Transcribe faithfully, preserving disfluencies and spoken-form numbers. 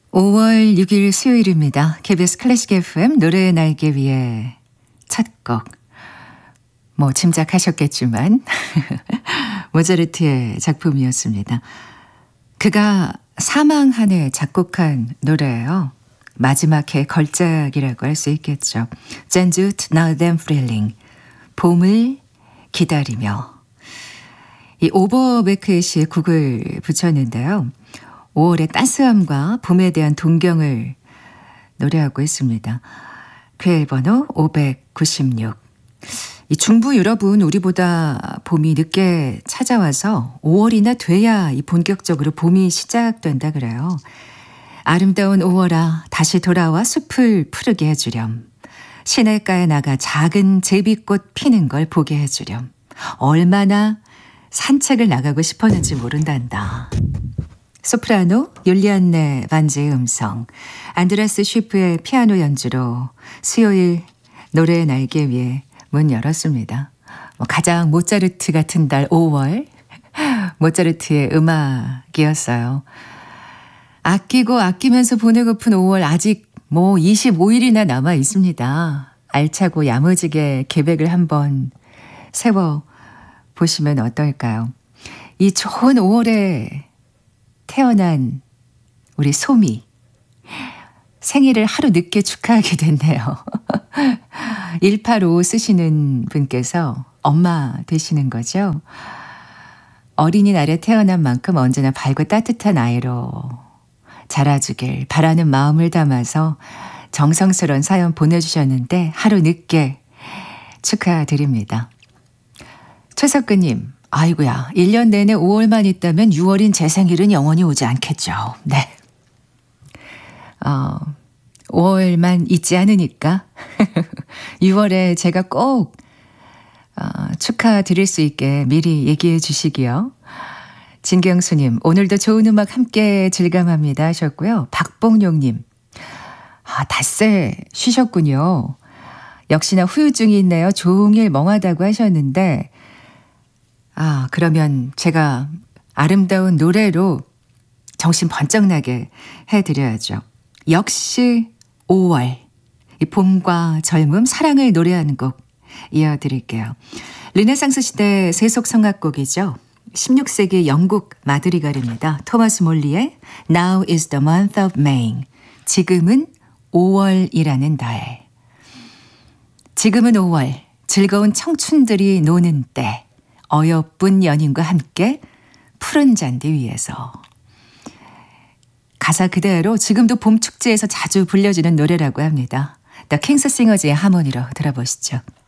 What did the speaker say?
오월 육일 수요일입니다. 케이비에스 클래식 에프엠 노래의 날개 위에 첫 곡. 뭐 짐작하셨겠지만 모차르트의 작품이었습니다. 그가 사망한 해 작곡한 노래예요. 마지막 해 걸작이라고 할 수 있겠죠. 젠주트 나우덴 프릴링, 봄을 기다리며. 이 오버베크의 곡을 붙였는데요. 오월의 따스함과 봄에 대한 동경을 노래하고 있습니다. 퀘일 번호 오백구십육. 이 중부 유럽은 우리보다 봄이 늦게 찾아와서 오월이나 돼야 이 본격적으로 봄이 시작된다 그래요. 아름다운 오월아, 다시 돌아와 숲을 푸르게 해주렴. 시냇가에 나가 작은 제비꽃 피는 걸 보게 해주렴. 얼마나 산책을 나가고 싶었는지 모른단다. 소프라노 율리안네 반지의 음성, 안드레스 쉬프의 피아노 연주로 수요일 노래의 날개 위에 문 열었습니다. 뭐 가장 모차르트 같은 달 오월, 모차르트의 음악이었어요. 아끼고 아끼면서 보내고픈 오월 아직 뭐 이십오일이나 남아 있습니다. 알차고 야무지게 계획을 한번 세워 보시면 어떨까요? 이 좋은 오월에 태어난 우리 소미, 생일을 하루 늦게 축하하게 됐네요. 일팔오오 쓰시는 분께서 엄마 되시는 거죠. 어린이날에 태어난 만큼 언제나 밝고 따뜻한 아이로 자라주길 바라는 마음을 담아서 정성스러운 사연 보내주셨는데 하루 늦게 축하드립니다. 최석근님, 아이고야, 일 년 내내 오월만 있다면 유월인 제 생일은 영원히 오지 않겠죠. 네. 어, 오월만 있지 않으니까 유월에 제가 꼭 어, 축하드릴 수 있게 미리 얘기해 주시기요. 진경수님, 오늘도 좋은 음악 함께 즐감합니다 하셨고요. 박봉용님, 아, 닷새 쉬셨군요. 역시나 후유증이 있네요. 종일 멍하다고 하셨는데 아, 그러면 제가 아름다운 노래로 정신 번쩍 나게 해드려야죠. 역시 오월, 이 봄과 젊음, 사랑을 노래하는 곡 이어드릴게요. 르네상스 시대 세속 성악곡이죠. 십육 세기 영국 마드리갈입니다. 토마스 몰리의 Now is the month of May. 지금은 오월이라는 달. 지금은 오월, 즐거운 청춘들이 노는 때. 어여쁜 연인과 함께 푸른 잔디 위에서. 가사 그대로 지금도 봄 축제에서 자주 불려지는 노래라고 합니다. The King's Singers의 하모니로 들어보시죠.